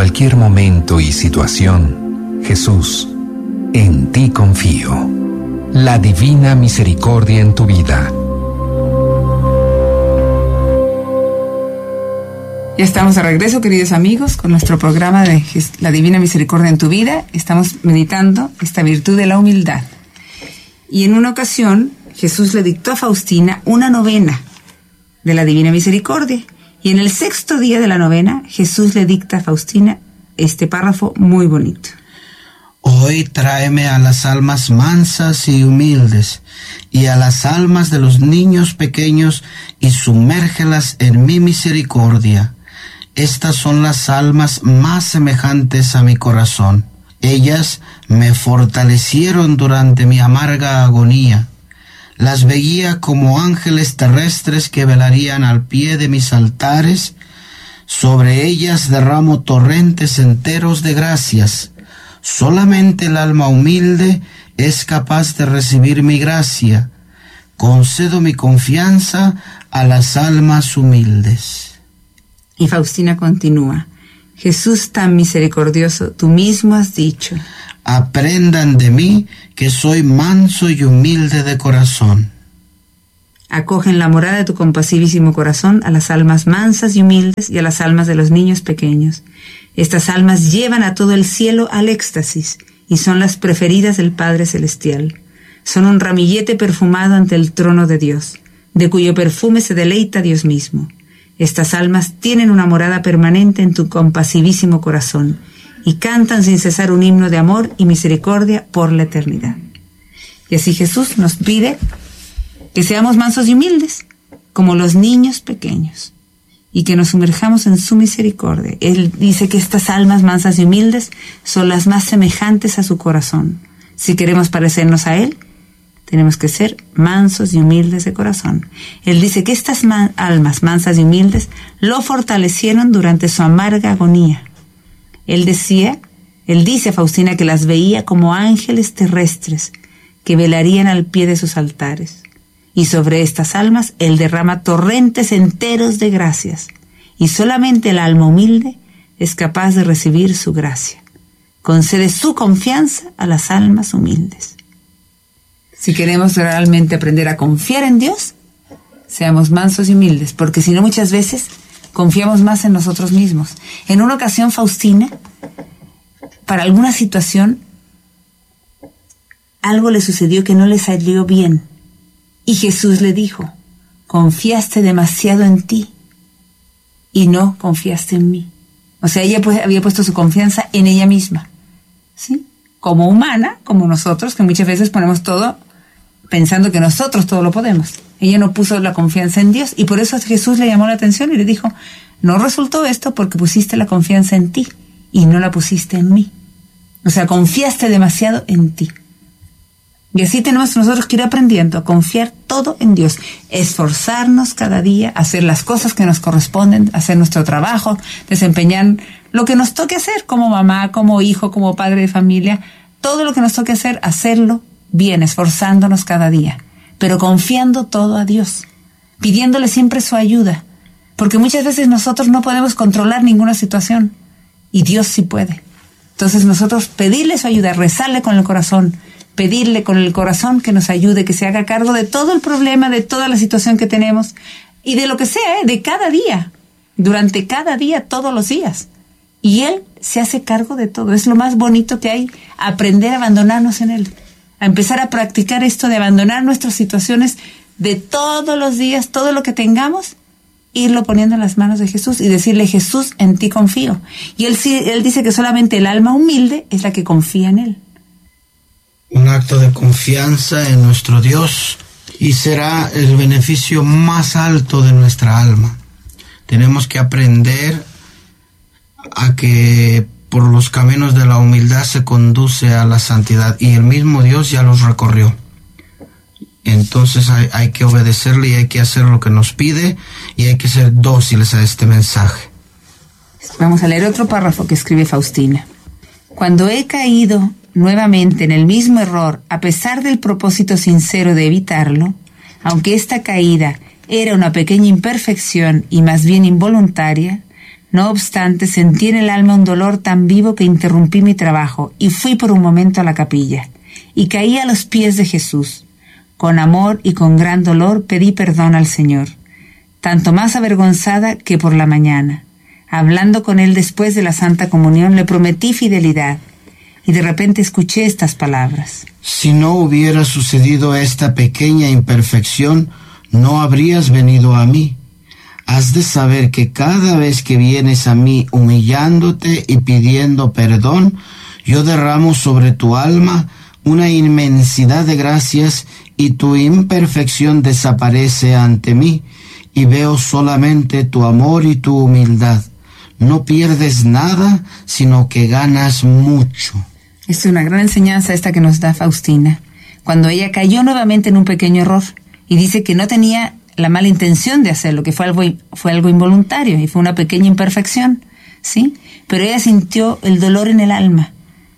cualquier momento y situación, Jesús, en ti confío. La divina misericordia en tu vida. Ya estamos de regreso, queridos amigos, con nuestro programa de La Divina Misericordia en tu vida. Estamos meditando esta virtud de la humildad. Y en una ocasión, Jesús le dictó a Faustina una novena de la Divina Misericordia. Y en el 6º día de la novena, Jesús le dicta a Faustina este párrafo muy bonito. Hoy tráeme a las almas mansas y humildes, y a las almas de los niños pequeños, y sumérgelas en mi misericordia. Estas son las almas más semejantes a mi corazón. Ellas me fortalecieron durante mi amarga agonía. Las veía como ángeles terrestres que velarían al pie de mis altares. Sobre ellas derramo torrentes enteros de gracias. Solamente el alma humilde es capaz de recibir mi gracia. Concedo mi confianza a las almas humildes. Y Faustina continúa. Jesús tan misericordioso, tú mismo has dicho. Aprendan de mí que soy manso y humilde de corazón. Acoge en la morada de tu compasivísimo corazón a las almas mansas y humildes y a las almas de los niños pequeños. Estas almas llevan a todo el cielo al éxtasis y son las preferidas del Padre Celestial. Son un ramillete perfumado ante el trono de Dios, de cuyo perfume se deleita Dios mismo. Estas almas tienen una morada permanente en tu compasivísimo corazón y cantan sin cesar un himno de amor y misericordia por la eternidad. Y así Jesús nos pide que seamos mansos y humildes, como los niños pequeños, y que nos sumerjamos en su misericordia. Él dice que estas almas mansas y humildes son las más semejantes a su corazón. Si queremos parecernos a Él, tenemos que ser mansos y humildes de corazón. Él dice que estas almas mansas y humildes lo fortalecieron durante su amarga agonía. Él dice a Faustina que las veía como ángeles terrestres que velarían al pie de sus altares. Y sobre estas almas Él derrama torrentes enteros de gracias. Y solamente el alma humilde es capaz de recibir su gracia. Concede su confianza a las almas humildes. Si queremos realmente aprender a confiar en Dios, seamos mansos y humildes, porque si no muchas veces confiamos más en nosotros mismos. En una ocasión Faustina, para alguna situación, algo le sucedió que no le salió bien. Y Jesús le dijo, confiaste demasiado en ti y no confiaste en mí. O sea, ella había puesto su confianza en ella misma, ¿sí? Como humana, como nosotros, que muchas veces ponemos todo pensando que nosotros todo lo podemos. Ella no puso la confianza en Dios y por eso Jesús le llamó la atención y le dijo, no resultó esto porque pusiste la confianza en ti y no la pusiste en mí. O sea, confiaste demasiado en ti. Y así tenemos nosotros que ir aprendiendo a confiar todo en Dios, esforzarnos cada día, hacer las cosas que nos corresponden, hacer nuestro trabajo, desempeñar lo que nos toque hacer como mamá, como hijo, como padre de familia, todo lo que nos toque hacer, hacerlo bien, esforzándonos cada día, pero confiando todo a Dios, pidiéndole siempre su ayuda, porque muchas veces nosotros no podemos controlar ninguna situación y Dios sí puede. Entonces nosotros pedirle su ayuda, rezarle con el corazón, pedirle con el corazón que nos ayude, que se haga cargo de todo el problema, de toda la situación que tenemos y de lo que sea, de cada día, durante cada día, todos los días. Y Él se hace cargo de todo. Es lo más bonito que hay, aprender a abandonarnos en Él, a empezar a practicar esto de abandonar nuestras situaciones de todos los días, todo lo que tengamos, irlo poniendo en las manos de Jesús y decirle, Jesús, en ti confío. Y Él dice que solamente el alma humilde es la que confía en Él. Un acto de confianza en nuestro Dios y será el beneficio más alto de nuestra alma. Tenemos que aprender a que por los caminos de la humildad se conduce a la santidad y el mismo Dios ya los recorrió. Entonces hay que obedecerle y hay que hacer lo que nos pide y hay que ser dóciles a este mensaje. Vamos a leer otro párrafo que escribe Faustina. Cuando he caído nuevamente en el mismo error, a pesar del propósito sincero de evitarlo, aunque esta caída era una pequeña imperfección y más bien involuntaria, No obstante, sentí en el alma un dolor tan vivo que interrumpí mi trabajo y fui por un momento a la capilla. Y caí a los pies de Jesús. Con amor y con gran dolor pedí perdón al Señor, tanto más avergonzada que por la mañana. Hablando con Él después de la Santa Comunión, le prometí fidelidad. Y de repente escuché estas palabras. Si no hubiera sucedido esta pequeña imperfección, no habrías venido a mí. Has de saber que cada vez que vienes a mí humillándote y pidiendo perdón, yo derramo sobre tu alma una inmensidad de gracias y tu imperfección desaparece ante mí y veo solamente tu amor y tu humildad. No pierdes nada, sino que ganas mucho. Es una gran enseñanza esta que nos da Faustina, cuando ella cayó nuevamente en un pequeño error y dice que no tenía la mala intención de hacerlo, que fue algo involuntario y fue una pequeña imperfección, ¿sí? Pero ella sintió el dolor en el alma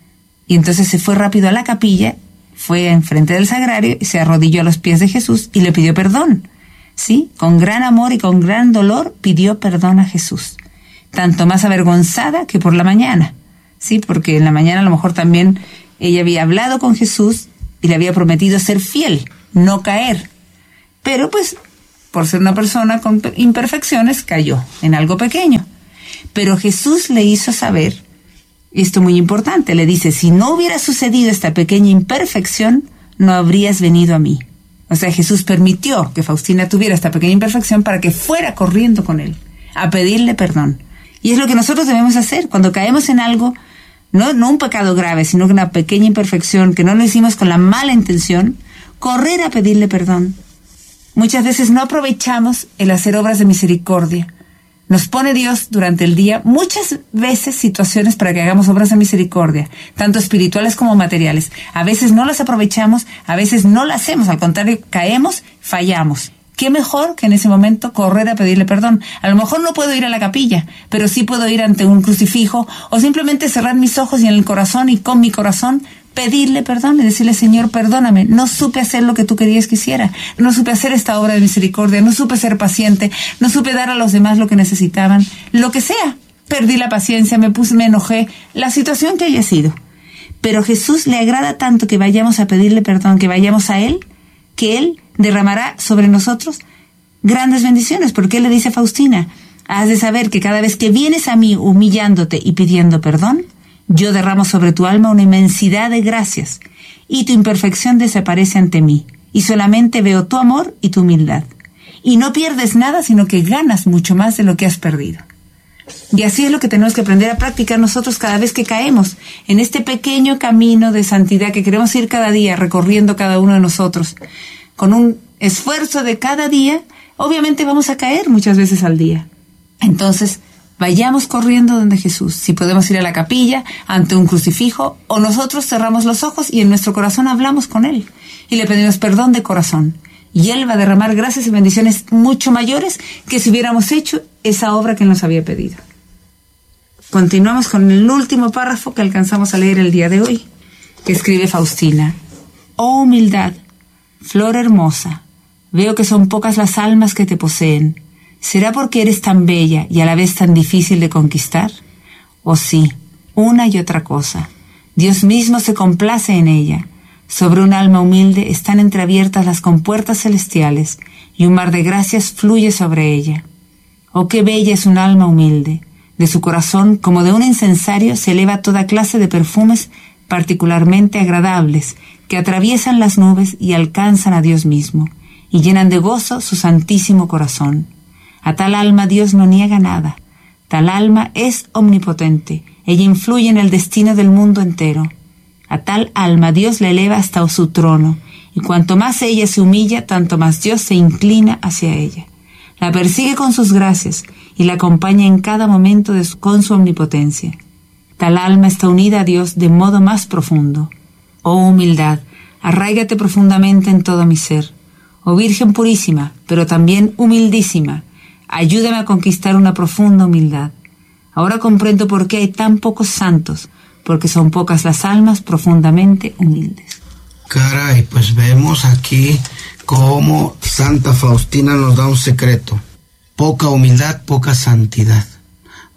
y entonces se fue rápido a la capilla, fue enfrente del sagrario y se arrodilló a los pies de Jesús y le pidió perdón, ¿sí? Con gran amor y con gran dolor pidió perdón a Jesús, tanto más avergonzada que por la mañana. Sí, porque en la mañana a lo mejor también ella había hablado con Jesús y le había prometido ser fiel, no caer. Pero pues, por ser una persona con imperfecciones, cayó en algo pequeño. Pero Jesús le hizo saber, esto muy importante, le dice, si no hubiera sucedido esta pequeña imperfección, no habrías venido a mí. O sea, Jesús permitió que Faustina tuviera esta pequeña imperfección para que fuera corriendo con él, a pedirle perdón. Y es lo que nosotros debemos hacer cuando caemos en algo, no un pecado grave, sino una pequeña imperfección que no lo hicimos con la mala intención, correr a pedirle perdón. Muchas veces no aprovechamos el hacer obras de misericordia. Nos pone Dios durante el día muchas veces situaciones para que hagamos obras de misericordia, tanto espirituales como materiales. A veces no las aprovechamos, a veces no las hacemos, al contrario, caemos, fallamos. ¿Qué mejor que en ese momento correr a pedirle perdón? A lo mejor no puedo ir a la capilla, pero sí puedo ir ante un crucifijo o simplemente cerrar mis ojos y en el corazón y con mi corazón pedirle perdón y decirle, Señor, perdóname, no supe hacer lo que tú querías que hiciera, no supe hacer esta obra de misericordia, no supe ser paciente, no supe dar a los demás lo que necesitaban, lo que sea. Perdí la paciencia, me enojé, la situación que haya sido. Pero a Jesús le agrada tanto que vayamos a pedirle perdón, que vayamos a Él, que Él derramará sobre nosotros grandes bendiciones, porque Él le dice a Faustina, has de saber que cada vez que vienes a mí humillándote y pidiendo perdón, yo derramo sobre tu alma una inmensidad de gracias, y tu imperfección desaparece ante mí, y solamente veo tu amor y tu humildad. Y no pierdes nada, sino que ganas mucho más de lo que has perdido. Y así es lo que tenemos que aprender a practicar nosotros cada vez que caemos en este pequeño camino de santidad que queremos ir cada día, recorriendo cada uno de nosotros. Con un esfuerzo de cada día, obviamente vamos a caer muchas veces al día. Entonces, vayamos corriendo donde Jesús. Si podemos ir a la capilla, ante un crucifijo, o nosotros cerramos los ojos y en nuestro corazón hablamos con Él. Y le pedimos perdón de corazón. Y Él va a derramar gracias y bendiciones mucho mayores que si hubiéramos hecho esa obra que Él nos había pedido. Continuamos con el último párrafo que alcanzamos a leer el día de hoy, que escribe Faustina. Oh humildad, flor hermosa, veo que son pocas las almas que te poseen. ¿Será porque eres tan bella y a la vez tan difícil de conquistar? Oh sí, una y otra cosa. Dios mismo se complace en ella. Sobre un alma humilde están entreabiertas las compuertas celestiales y un mar de gracias fluye sobre ella. Oh, qué bella es un alma humilde. De su corazón, como de un incensario, se eleva toda clase de perfumes particularmente agradables que atraviesan las nubes y alcanzan a Dios mismo y llenan de gozo su santísimo corazón. A tal alma Dios no niega nada. Tal alma es omnipotente. Ella influye en el destino del mundo entero. A tal alma Dios la eleva hasta su trono, y cuanto más ella se humilla, tanto más Dios se inclina hacia ella. La persigue con sus gracias y la acompaña en cada momento con su omnipotencia. Tal alma está unida a Dios de modo más profundo. Oh humildad, arráigate profundamente en todo mi ser. Oh Virgen purísima, pero también humildísima, ayúdame a conquistar una profunda humildad. Ahora comprendo por qué hay tan pocos santos, porque son pocas las almas profundamente humildes. Caray, pues vemos aquí cómo Santa Faustina nos da un secreto. Poca humildad, poca santidad.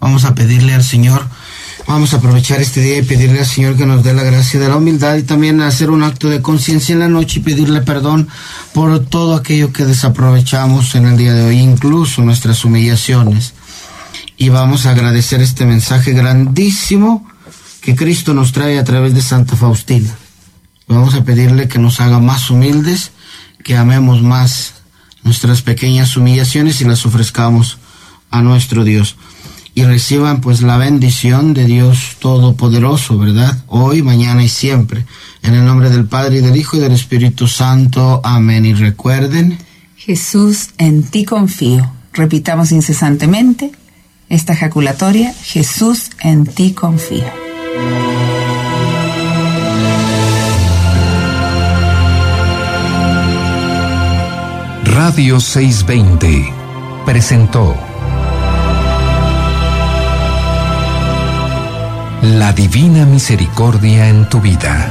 Vamos a pedirle al Señor, vamos a aprovechar este día y pedirle al Señor que nos dé la gracia de la humildad y también hacer un acto de conciencia en la noche y pedirle perdón por todo aquello que desaprovechamos en el día de hoy, incluso nuestras humillaciones. Y vamos a agradecer este mensaje grandísimo que Cristo nos trae a través de Santa Faustina. Vamos a pedirle que nos haga más humildes, que amemos más nuestras pequeñas humillaciones y las ofrezcamos a nuestro Dios. Y reciban pues la bendición de Dios Todopoderoso, ¿verdad? Hoy, mañana y siempre. En el nombre del Padre, y del Hijo, y del Espíritu Santo. Amén. Y recuerden: Jesús, en ti confío. Repitamos incesantemente esta ejaculatoria: Jesús, en ti confío. Radio 620 presentó La Divina Misericordia en tu vida.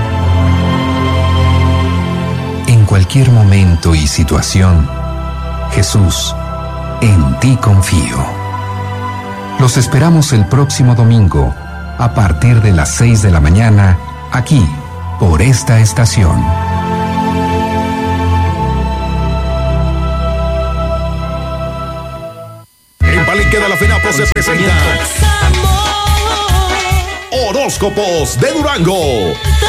En cualquier momento y situación, Jesús, en ti confío. Los esperamos el próximo domingo, a partir de las 6 de la mañana, aquí, por esta estación. En Palenque de la FENAPO se presenta Horóscopos de Durango.